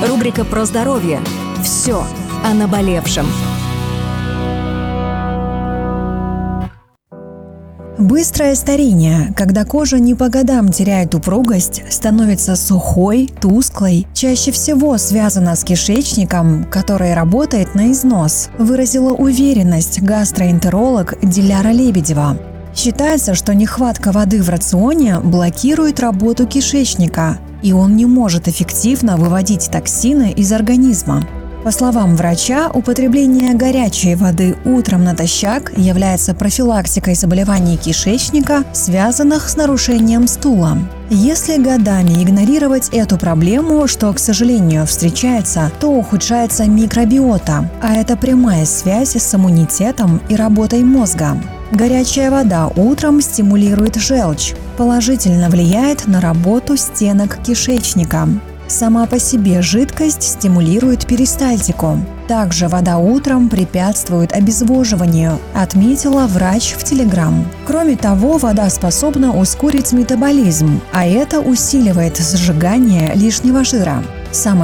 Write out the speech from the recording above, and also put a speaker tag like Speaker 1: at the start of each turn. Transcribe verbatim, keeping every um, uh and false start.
Speaker 1: Рубрика про здоровье. Все о наболевшем.
Speaker 2: Быстрое старение, когда кожа не по годам теряет упругость, становится сухой, тусклой, чаще всего связано с кишечником, который работает на износ, выразила уверенность гастроэнтеролог Диляра Лебедева. Считается, что нехватка воды в рационе блокирует работу кишечника, и он не может эффективно выводить токсины из организма. По словам врача, употребление горячей воды утром натощак является профилактикой заболеваний кишечника, связанных с нарушением стула. Если годами игнорировать эту проблему, что, к сожалению, встречается, то ухудшается микробиота, а это прямая связь с иммунитетом и работой мозга. Горячая вода утром стимулирует желчь, положительно влияет на работу стенок кишечника. Сама по себе жидкость стимулирует перистальтику. Также вода утром препятствует обезвоживанию, отметила врач в Телеграм. Кроме того, вода способна ускорить метаболизм, а это усиливает сжигание лишнего жира. Самое